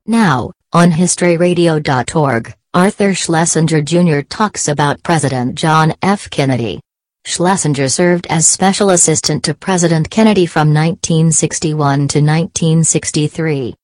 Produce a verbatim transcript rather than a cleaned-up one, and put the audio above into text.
Now, on history radio dot org, Arthur Schlesinger Junior talks about President John F. Kennedy. Schlesinger served as special assistant to President Kennedy from nineteen sixty-one to nineteen sixty-three.